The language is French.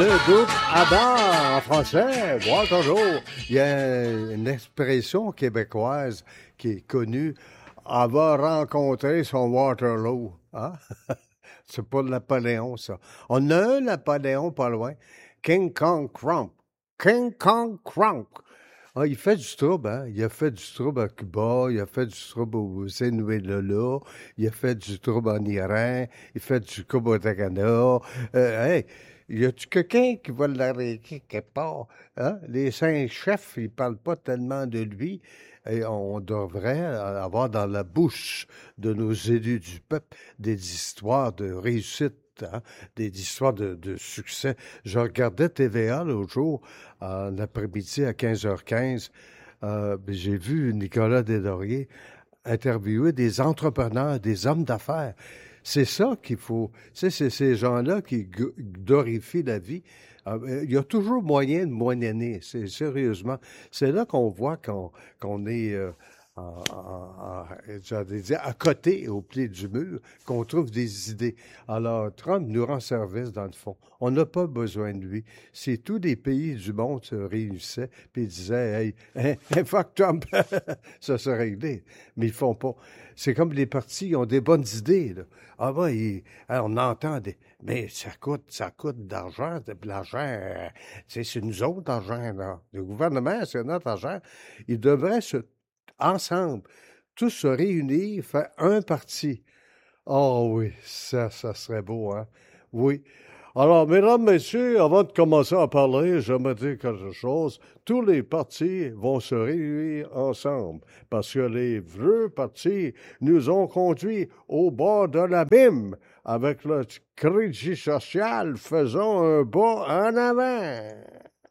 Le groupe ABBA en français, boire toujours. Il y a une expression québécoise qui est connue. Elle va rencontrer son Waterloo. Hein? C'est pas Napoléon, ça. On a un Napoléon pas loin. King Kong Crump. King Kong Crump. Ah, il fait du trouble, hein? Il a fait du trouble à Cuba, il a fait du trouble au Venezuela, il a fait du trouble en Iran, il fait du trouble au Ghana. Hey, y a-tu quelqu'un qui va l'arrêter quelque part? Hein? Les cinq chefs, ils parlent pas tellement de lui. Et on devrait avoir dans la bouche de nos élus du peuple des histoires de réussite, hein, des histoires de succès. Je regardais TVA l'autre jour, en après-midi à 15h15. J'ai vu Nicolas Deslauriers interviewer des entrepreneurs, des hommes d'affaires. C'est ça qu'il faut. Tu sais, c'est ces gens-là qui glorifient la vie. Il y a toujours moyen de moyenner, sérieusement. C'est là qu'on voit qu'on est j'allais dire, à côté, au pied du mur, qu'on trouve des idées. Alors, Trump nous rend service, dans le fond. On n'a pas besoin de lui. Si tous les pays du monde se réunissaient puis disaient « Hey, fuck Trump! » ça serait réglé. Mais ils font pas. C'est comme les partis, ils ont des bonnes idées, là. Ah ben, on entend des... Mais ça coûte d'argent, de l'argent, c'est nous autres, l'argent, là. Le gouvernement, c'est notre argent. Ils devraient ensemble, tous se réunir, faire un parti. Oh oui, ça serait beau, hein? Oui. Alors, mesdames, messieurs, avant de commencer à parler, je me dis quelque chose. Tous les partis vont se réunir ensemble parce que les vieux partis nous ont conduits au bord de l'abîme avec le crédit social. Faisons un bond en avant.